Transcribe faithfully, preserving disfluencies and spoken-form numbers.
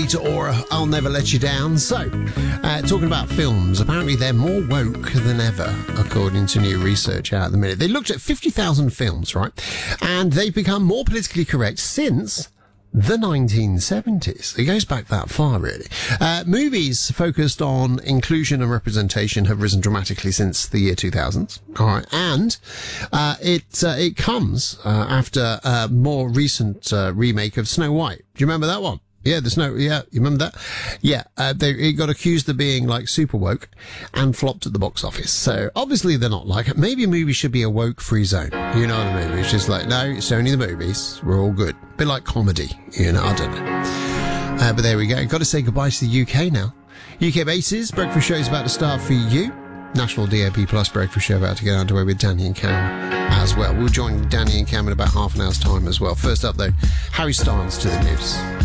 Rita Ora, I'll Never Let You Down. So, uh, talking about films, apparently they're more woke than ever, according to new research out at the minute. They looked at fifty thousand films, right? And they've become more politically correct since the nineteen seventies. It goes back that far, really. Uh, movies focused on inclusion and representation have risen dramatically since the year two thousand. All right. And uh, it uh, it comes uh, after a more recent uh, remake of Snow White. Do you remember that one? Yeah, the Snow, yeah, you remember that? Yeah, uh, they it got accused of being like super woke and flopped at the box office. So obviously they're not like it. Maybe a movie should be a woke free zone. You know what I mean? It's just like, no, it's only the movies. We're all good. A bit like comedy, you know, I don't know. Uh, but there we go. Got to say goodbye to the U K now. U K bases, breakfast show's about to start for you. National D A B Plus breakfast show about to get underway with Danny and Cam as well. We'll join Danny and Cam in about half an hour's time as well. First up though, Harry Styles to the news.